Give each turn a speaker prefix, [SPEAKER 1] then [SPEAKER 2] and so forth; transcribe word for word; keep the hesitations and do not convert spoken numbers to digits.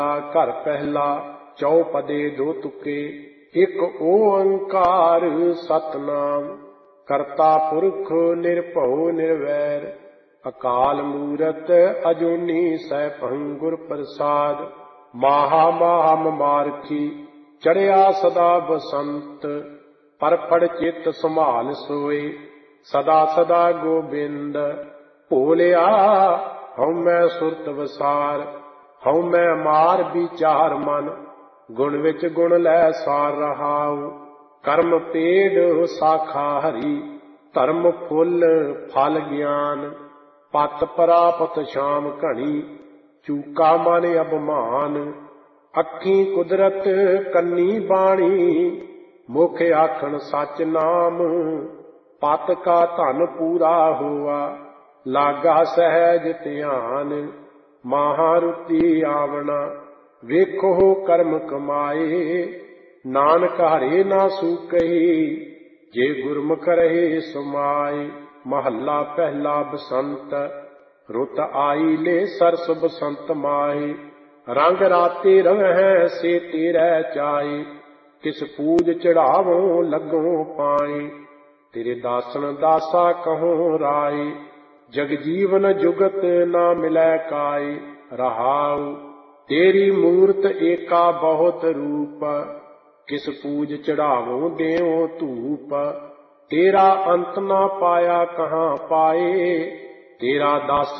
[SPEAKER 1] ਘਰ ਪਹਿਲਾ ਚੌਪਦੇ ਦੋ ਤੁਕੇ। ਇੱਕ ਓੰਕਾਰ ਸਤਿਨਾਮ ਕਰਤਾ ਪੁਰਖ ਨਿਰਭਉ ਨਿਰਵੈਰ। ਅਕਾਲ ਮੂਰਤ ਅਜੂਨੀ ਸੈਭੰ ਗੁਰ ਪ੍ਰਸਾਦ। ਮਾਹਾ ਮਾਹਾ ਮਮਾਰਖੀ ਚੜਿਆ ਸਦਾ ਬਸੰਤ। ਪਰਪੜ ਚਿੱਤ ਸੰਭਾਲ ਸੋਏ ਸਦਾ ਸਦਾ ਗੋਬਿੰਦ। ਭੋਲਿਆ ਹਉ ਮੈਂ ਸੁਰਤ ਵਸਾਰ ਹਉ ਮੈਂ ਮਾਰ ਵਿਚਾਰ ਮਨ। ਗੁਣ ਵਿੱਚ ਗੁਣ ਲੈ ਸਾਰ ਰਹਾਉ ਕਰਮ ਪੇੜ ਸਾਖਾ ਹਰੀ। ਧਰਮ ਫੁੱਲ ਫਲ ਗਿਆਨ ਪਤ ਪ੍ਰਾਪਤ ਸ਼ਾਮ ਘਣੀ। ਚੂਕਾ ਮਨ ਅਭਮਾਨ ਅੱਖੀਂ ਕੁਦਰਤ ਕੰਨੀ ਬਾਣੀ। ਮੁਖ ਆਖਣ ਸੱਚ ਨਾਮ ਪਤ ਕਾ ਧਨ ਪੂਰਾ ਹੋਆ। ਲਾਗਾ ਸਹਿਜ ਧਿਆਨ ਮਹਾਰੁਤੀ ਆਵਣਾ। ਵੇਖੋ ਕਰਮ ਕਮਾਏ ਨਾਨਕ ਹਰੇ ਨਾ ਸੂਕਹੀ। ਜੇ ਗੁਰਮੁਖ ਰਹੇ ਸਮਾਏ। ਮਹੱਲਾ ਪਹਿਲਾ ਬਸੰਤ ਰੁੱਤ ਆਈ ਲੈ ਸਰਸ ਬਸੰਤ ਮਾਹੀ। ਰੰਗ ਰਾਤੇ ਰਵਹਿ ਸੇ ਤੇਰੇ ਚਾਏ। ਕਿਸ ਪੂਜ ਚੜਾਵੋਂ ਲੱਗੋਂ ਪਾਏ। ਤੇਰੇ ਦਾਸਨ ਦਾਸਾ ਕਹੋਂ ਰਾਏ। ਜਗ ਜੀਵਨ ਜੁਗਤ ਨਾ ਮਿਲੈ ਕਾਏ। ਰਹਾਉ ਤੇਰੀ ਮੂਰਤ ਏਕਾ ਬਹੁਤ ਰੂਪ। ਕਿਸ ਪੂਜ ਚੜਾਵੋਂ ਦੇਉ ਧੂਪ। ਤੇਰਾ ਅੰਤ ਨਾ ਪਾਇਆ ਕਹਾਂ ਪਾਏ। ਤੇਰਾ ਦਾਸਨ